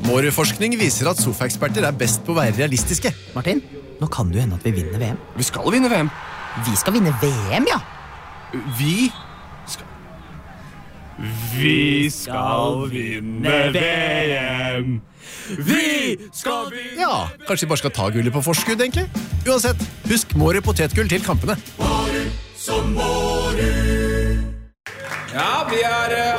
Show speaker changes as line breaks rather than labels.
Mårud-forskning viser at sofaeksperter best på å være realistiske.
Martin, nå kan det jo hende at vi vinner VM.
Vi skal vinne VM.
Vi skal vinne VM, ja.
Vi skal vinne VM. Vi skal vinne.
Ja, kanskje vi bare skal ta gullet på forskudd, egentlig. Uansett, husk Mårud potetgull til kampene.
Ja, vi